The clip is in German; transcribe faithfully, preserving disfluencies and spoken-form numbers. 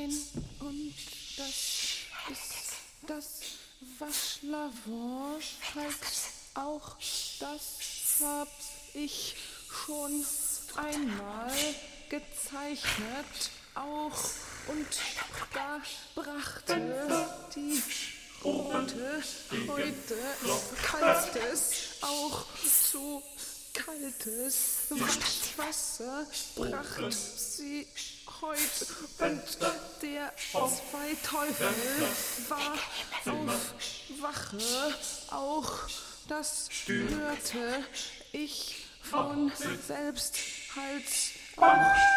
ein und das ist das Waschlavant halt auch. Das hab ich schon einmal gezeichnet auch und da brachte die rote heute kaltes auch zu kaltes Waschwasser bracht sie heut und der zwei Teufel war auf Wache auch das hörte ich von selbst halt auch.